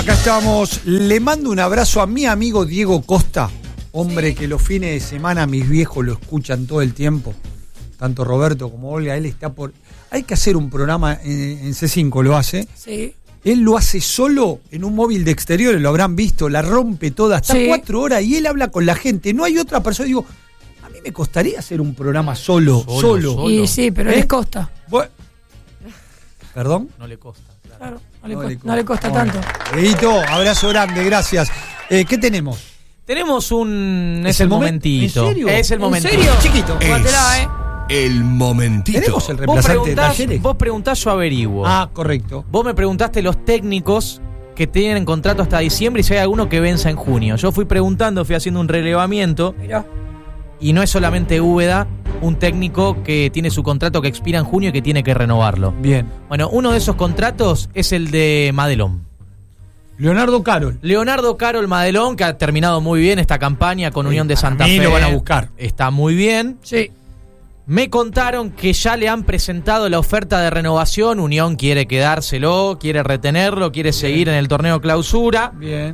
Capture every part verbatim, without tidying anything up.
Acá estamos. Le mando un abrazo a mi amigo Diego Costa, hombre sí. que los fines de semana mis viejos lo escuchan todo el tiempo. Tanto Roberto como Olga, él está por... Hay que hacer un programa en, en C cinco, lo hace. Sí. Él lo hace solo en un móvil de exteriores, lo habrán visto, la rompe toda, está sí. cuatro horas y él habla con la gente. No hay otra persona. Digo, a mí me costaría hacer un programa solo, solo. solo. solo. Y sí, pero ¿Eh? les costa. Bueno. ¿Perdón? No le costa. Claro, no, le, no, le, costa, no le costa bueno. tanto. Edito, abrazo grande, gracias. Eh, ¿Qué tenemos? Tenemos un... ¿Es, es el momentito. ¿En serio? Es el momentito. ¿En serio? Chiquito. Guátela, ¿eh? El momentito. ¿Tenemos el reemplazante vos preguntás, de Talleres? Vos preguntás, yo averiguo. Ah, correcto. Vos me preguntaste los técnicos que tienen contrato hasta diciembre y si hay alguno que venza en junio. Yo fui preguntando, fui haciendo un relevamiento. Mirá. Y no es solamente Úbeda, un técnico que tiene su contrato que expira en junio y que tiene que renovarlo. Bien. Bueno, uno de esos contratos es el de Madelón. Leonardo Carol. Leonardo Carol Madelón, que ha terminado muy bien esta campaña con sí, Unión de Santa Fe. lo van a buscar. Está muy bien. Sí. Me contaron que ya le han presentado la oferta de renovación. Unión quiere quedárselo, quiere retenerlo, quiere bien. seguir en el torneo clausura. Bien.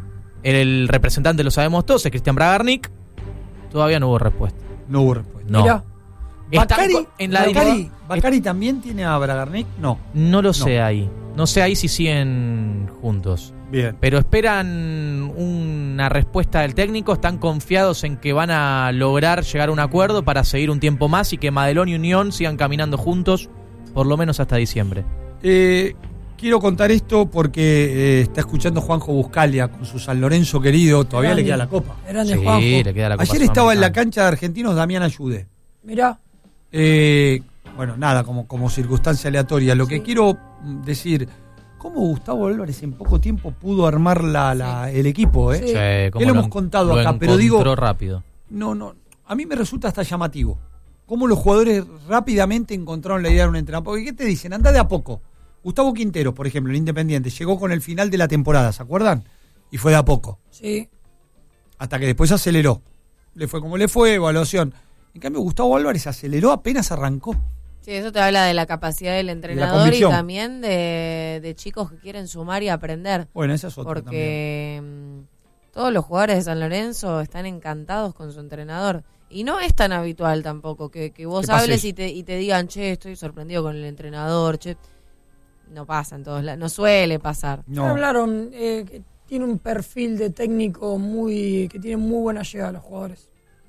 El representante, lo sabemos todos, es Cristian Bragarnik. Todavía no hubo respuesta. No hubo respuesta. No. Mirá. Bacari, en la Bacari, Bacari también tiene a Bragarnik, no. No lo no. sé ahí. No sé ahí si siguen juntos. Bien. Pero esperan una respuesta del técnico, están confiados en que van a lograr llegar a un acuerdo para seguir un tiempo más y que Madelón y Unión sigan caminando juntos por lo menos hasta diciembre. Eh, quiero contar esto porque eh, está escuchando Juanjo Buscalia con su San Lorenzo querido, todavía grande. le queda la copa. Grande, sí, Juanjo. le queda la copa. Ayer estaba en la cancha de Argentinos Damián Ayude. Mirá. Eh, bueno, nada, como, como circunstancia aleatoria. Lo sí. que quiero decir, ¿cómo Gustavo Álvarez en poco tiempo pudo armar la, la, el equipo? ¿eh? Sí. Sí, ¿Qué lo, lo hemos contado lo acá? Pero digo, rápido. No, no, a mí me resulta hasta llamativo. Cómo los jugadores rápidamente encontraron la idea de un entrenador. Porque ¿qué te dicen? Anda de a poco. Gustavo Quinteros, por ejemplo, el Independiente, llegó con el final de la temporada, ¿se acuerdan? Y fue de a poco. Sí. Hasta que después aceleró. Le fue como le fue, evaluación. En cambio, Gustavo Álvarez aceleró apenas arrancó. Sí, eso te habla de la capacidad del entrenador y también de, de chicos que quieren sumar y aprender. Bueno, esa es otra porque también. Todos los jugadores de San Lorenzo están encantados con su entrenador. Y no es tan habitual tampoco que, que vos hables y te, y te digan, che, estoy sorprendido con el entrenador, che. No pasa en todos lados, no suele pasar. No. Hablaron eh, que tiene un perfil de técnico muy que tiene muy buena llegada a los jugadores.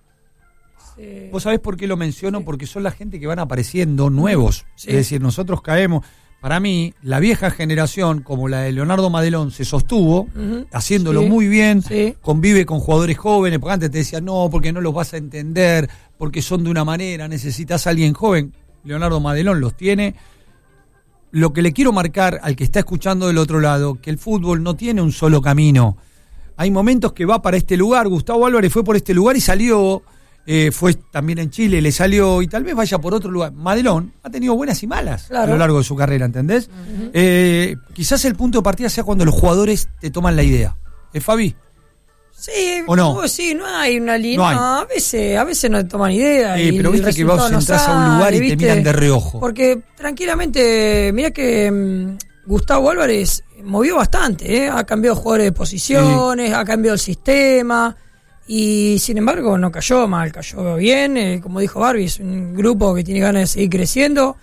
Sí. ¿Vos sabés por qué lo menciono? Sí. Porque son la gente que van apareciendo nuevos. Sí. Es decir, nosotros caemos... Para mí, la vieja generación, como la de Leonardo Madelón, se sostuvo, uh-huh. haciéndolo sí. muy bien, sí. convive con jugadores jóvenes, porque antes te decían, no, porque no los vas a entender, porque son de una manera, necesitas a alguien joven. Leonardo Madelón los tiene. Lo que le quiero marcar al que está escuchando del otro lado, que el fútbol no tiene un solo camino. Hay momentos que va para este lugar. Gustavo Álvarez fue por este lugar y salió... Eh, fue también en Chile, le salió y tal vez vaya por otro lugar. Madelón ha tenido buenas y malas claro. a lo largo de su carrera, ¿entendés? Uh-huh. Eh, quizás el punto de partida sea cuando los jugadores te toman la idea. ¿Es Fabi? Sí, ¿o no? Sí, no hay una línea. No hay. No, a veces, a veces no te toman idea. Eh, y pero viste que vos no entras sale, a un lugar y ¿viste? te miran de reojo. Porque tranquilamente, mira que um, Gustavo Álvarez movió bastante, ¿eh? Ha cambiado jugadores de posiciones, sí. ha cambiado el sistema. Y sin embargo no cayó mal, cayó bien, eh, como dijo Barbie, es un grupo que tiene ganas de seguir creciendo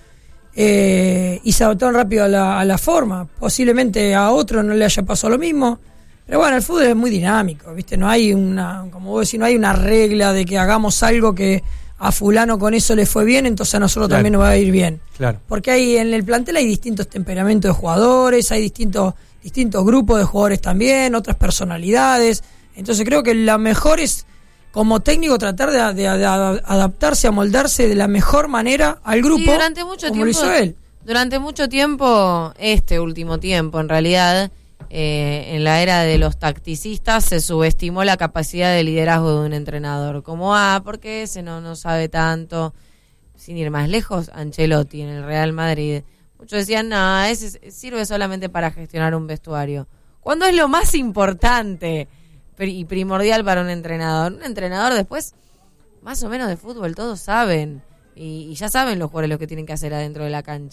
eh, y se adaptaron rápido a la, a la forma. Posiblemente a otro no le haya pasado lo mismo, pero bueno, el fútbol es muy dinámico, ¿viste? No hay una, como vos decís, no hay una regla de que hagamos algo que a fulano con eso le fue bien, entonces a nosotros claro. también nos va a ir bien. Claro. Porque hay en el plantel hay distintos temperamentos de jugadores, hay distintos, distintos grupos de jugadores también, otras personalidades. Entonces creo que lo mejor es, como técnico, tratar de, de, de adaptarse, amoldarse de la mejor manera al grupo, sí, durante mucho como tiempo, lo hizo él. Durante mucho tiempo, este último tiempo en realidad, eh, en la era de los tacticistas, se subestimó la capacidad de liderazgo de un entrenador. Como, ah, porque ese no, no sabe tanto. Sin ir más lejos, Ancelotti en el Real Madrid. Muchos decían, no, ese sirve solamente para gestionar un vestuario. Cuando es lo más importante y primordial para un entrenador. Un entrenador después, más o menos de fútbol, todos saben. Y, y ya saben los jugadores lo que tienen que hacer adentro de la cancha.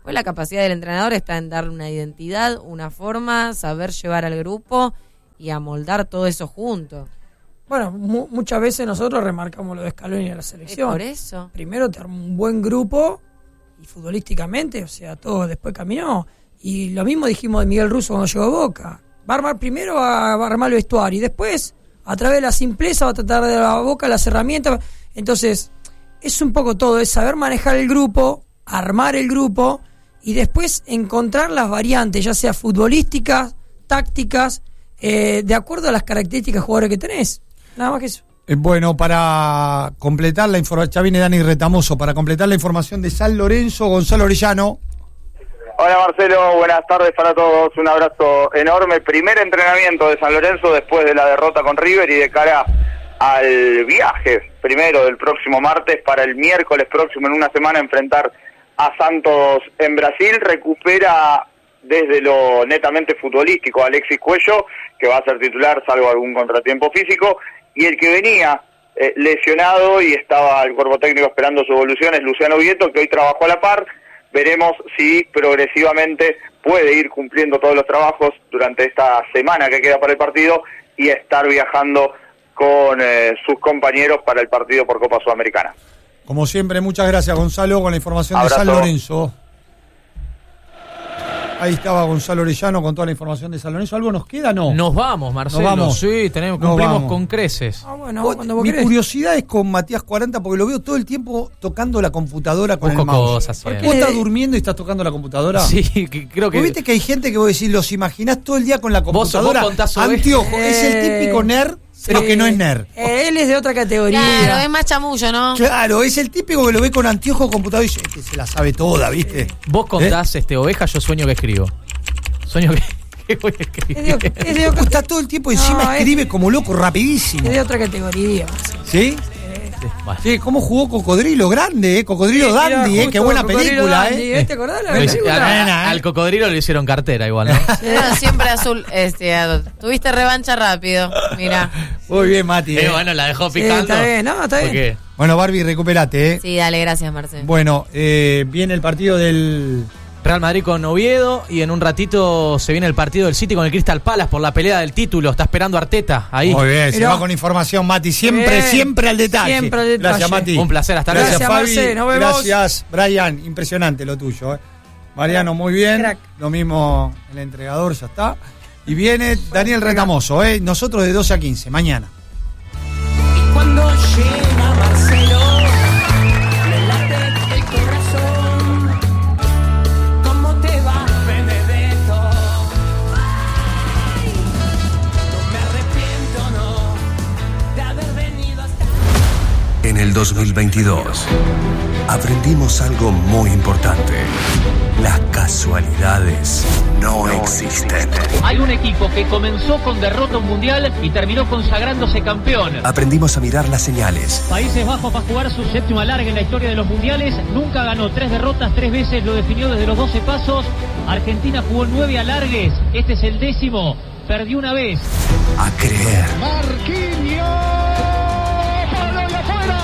Pues la capacidad del entrenador está en dar una identidad, una forma, saber llevar al grupo y amoldar todo eso junto. Bueno, mu- muchas veces nosotros remarcamos lo de Scaloni en la selección. Es por eso. Primero te armó un buen grupo y futbolísticamente, o sea, todo después caminó. Y lo mismo dijimos de Miguel Russo cuando llegó a Boca. Va a armar primero, va a armar el vestuario y después, a través de la simpleza, va a tratar de la Boca las herramientas. Entonces, es un poco todo, es saber manejar el grupo, armar el grupo y después encontrar las variantes, ya sea futbolísticas, tácticas, eh, de acuerdo a las características de jugadores que tenés. Nada más que eso. Eh, bueno, para completar la información, ya viene Dani Retamoso, para completar la información de San Lorenzo, Gonzalo Orellano. Hola Marcelo, buenas tardes para todos, un abrazo enorme. Primer entrenamiento de San Lorenzo después de la derrota con River y de cara al viaje primero del próximo martes para el miércoles próximo en una semana enfrentar a Santos en Brasil. Recupera desde lo netamente futbolístico Alexis Cuello, que va a ser titular salvo algún contratiempo físico, y el que venía eh, lesionado y estaba el cuerpo técnico esperando su evolución es Luciano Vieto, que hoy trabajó a la par. Veremos si progresivamente puede ir cumpliendo todos los trabajos durante esta semana que queda para el partido y estar viajando con eh, sus compañeros para el partido por Copa Sudamericana. Como siempre, muchas gracias Gonzalo con la información Abrazo. de San Lorenzo. Ahí estaba Gonzalo Orellano con toda la información de San Lorenzo. ¿Algo nos queda? No. Nos vamos, Marcelo. Nos vamos. Sí, tenemos, Nos cumplimos vamos. con creces. Ah, bueno, Vos- cuando vos Mi querés. curiosidad es con Matías cuarenta porque lo veo todo el tiempo tocando la computadora con Busco el mouse. cosas, ¿Por sí. qué? ¿Vos estás durmiendo y estás tocando la computadora? Sí, que creo que... ¿Vos viste que hay gente que vos decís, los imaginás todo el día con la Vos- computadora? vos contás ovejas. Anteojo, es el Eh, típico nerd, pero sí. que no es nerd. Eh, él es de otra categoría. Claro, es más chamullo, ¿no? Claro, es el típico que lo ve con anteojo computador y dice, este se la sabe toda, ¿viste? Vos contás este, oveja, yo sueño que escribo. Sueño que, que voy a escribir. Es de, es de- Vos está todo el tiempo encima, No, es- escribe como loco, rapidísimo. es de otra categoría. ¿Sí? Bueno. Sí, cómo jugó Cocodrilo grande, ¿eh? Cocodrilo Mira, Dandy, ¿eh? justo Qué buena Cocodrilo película, Dandy, ¿eh? ¿Te acordás de la Lo hice- película? a- Buena, a- ¿eh? al cocodrilo le hicieron cartera igual, ¿no? Pero siempre azul. Este, tuviste revancha rápido. Mira. Muy bien, Mati. Eh, ¿eh? bueno, la dejó Sí, picando. está bien, no, está bien. Porque Bueno, Barbie, recupérate, ¿eh? Sí, dale, gracias, Marce. Bueno, eh, viene el partido del... Real Madrid con Oviedo y en un ratito se viene el partido del City con el Crystal Palace por la pelea del título. Está esperando Arteta ahí. Muy bien, se Mirá. va con información, Mati. Siempre, Bien. siempre al detalle. Siempre al detalle. Gracias, Mati. Un placer, hasta Gracias, luego. Fabi. Gracias, Marce, nos vemos. Gracias, Brian. Impresionante lo tuyo, ¿eh? Mariano, muy bien. Crack. Lo mismo el entregador, ya está. Y viene Daniel Retamoso, ¿eh? Nosotros de doce a quince, mañana. Cuando llega Marcelo, le late el corazón. ¿Cómo te va, Benedetto? Ay, no me arrepiento, no, de haber venido hasta... En el dos mil veintidós aprendimos algo muy importante. Las casualidades no existen. Hay un equipo que comenzó con derrota mundial y terminó consagrándose campeón. Aprendimos a mirar las señales. Países Bajos va a jugar su séptima larga en la historia de los mundiales. Nunca ganó tres derrotas, tres veces lo definió desde los doce pasos. Argentina jugó nueve alargues. Este es el décimo. Perdió una vez. A creer. Marquinhos, palo y afuera.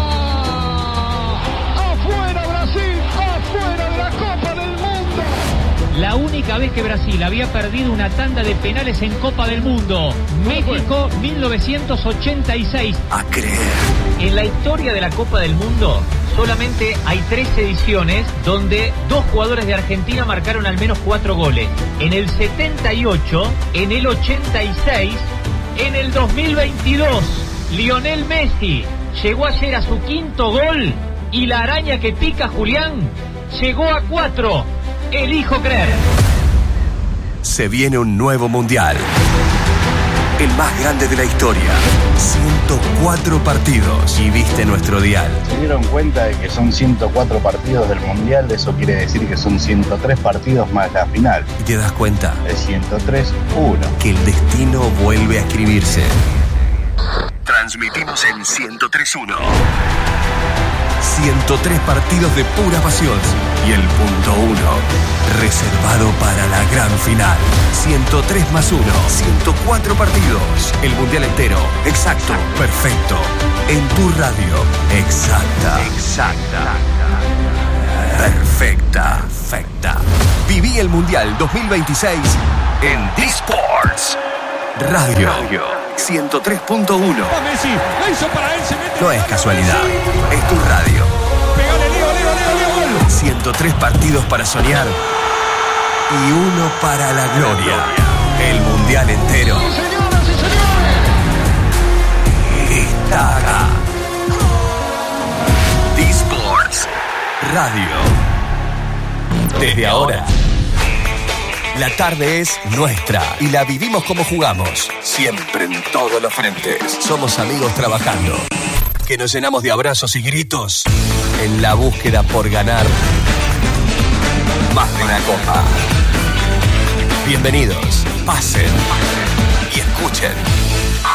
Afuera Brasil, afuera de la Copa del Mundo. La única vez que Brasil había perdido una tanda de penales en Copa del Mundo. México, mil novecientos ochenta y seis. A creer. En la historia de la Copa del Mundo solamente hay tres ediciones donde dos jugadores de Argentina marcaron al menos cuatro goles. En el setenta y ocho, en el ochenta y seis, en el dos mil veintidós. Lionel Messi llegó ayer a su quinto gol y la araña que pica Julián llegó a cuatro. Elijo creer. Se viene un nuevo mundial. El más grande de la historia. ciento cuatro partidos. Y viste nuestro dial. Se dieron cuenta de que son ciento cuatro partidos del Mundial, eso quiere decir que son ciento tres partidos más la final. Y te das cuenta Es ciento tres uno. que el destino vuelve a escribirse. Transmitimos en ciento tres uno. ciento tres partidos de pura pasión. Y el punto uno, reservado para la gran final. ciento tres más uno, ciento cuatro partidos. El mundial entero, exacto, perfecto. En tu radio, exacta. Exacta. Perfecta, perfecta. Viví el Mundial dos mil veintiséis en D-Sports Radio ciento tres punto uno. No es casualidad, es tu radio. ciento tres partidos para soñar y uno para la gloria. El Mundial entero está acá. D-Sports Radio. Desde ahora, la tarde es nuestra y la vivimos como jugamos, siempre en todos los frentes. Somos amigos trabajando, que nos llenamos de abrazos y gritos en la búsqueda por ganar más de una copa. Bienvenidos, pasen y escuchen.